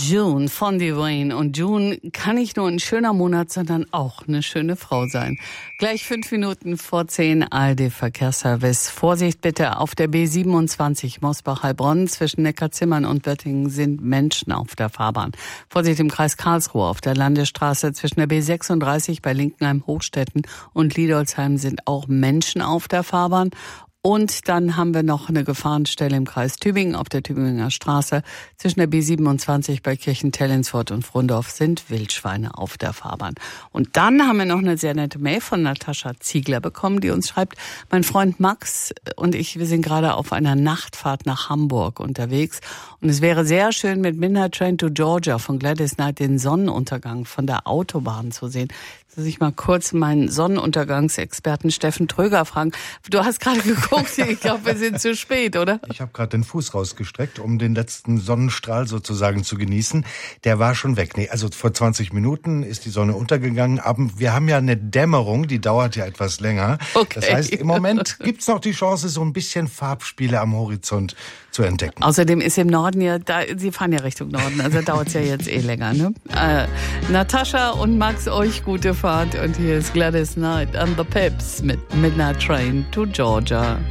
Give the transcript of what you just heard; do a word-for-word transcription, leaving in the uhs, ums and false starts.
June von Dwayne. Und June kann nicht nur ein schöner Monat, sondern auch eine schöne Frau sein. Gleich fünf Minuten vor zehn, A R D-Verkehrsservice. Vorsicht bitte, auf der B siebenundzwanzig Mosbach-Heilbronn zwischen Neckarzimmern und Wöttingen sind Menschen auf der Fahrbahn. Vorsicht im Kreis Karlsruhe auf der Landesstraße zwischen der B sechsunddreißig bei Linkenheim-Hochstetten und Liedolsheim sind auch Menschen auf der Fahrbahn. Und dann haben wir noch eine Gefahrenstelle im Kreis Tübingen auf der Tübinger Straße. Zwischen der B siebenundzwanzig bei Kirchen-Tellinsfort und Frundorf sind Wildschweine auf der Fahrbahn. Und dann haben wir noch eine sehr nette Mail von Natascha Ziegler bekommen, die uns schreibt, mein Freund Max und ich, wir sind gerade auf einer Nachtfahrt nach Hamburg unterwegs. Und es wäre sehr schön, mit Midnight Train to Georgia von Gladys Knight den Sonnenuntergang von der Autobahn zu sehen. Dass ich mal kurz meinen Sonnenuntergangsexperten Steffen Tröger fragen. Du hast gerade geguckt, ich glaube, wir sind zu spät, oder? Ich habe gerade den Fuß rausgestreckt, um den letzten Sonnenstrahl sozusagen zu genießen. Der war schon weg. Nee, also vor zwanzig Minuten ist die Sonne untergegangen. Aber wir haben ja eine Dämmerung, die dauert ja etwas länger. Okay. Das heißt, im Moment gibt's noch die Chance, so ein bisschen Farbspiele am Horizont zu entdecken. Außerdem ist im Norden ja, da, Sie fahren ja Richtung Norden, also dauert's ja jetzt eh länger, ne? Äh, Natascha und Max, euch gute Fahrt. Und hier ist Gladys Knight and the Pips mit Midnight Train to Georgia.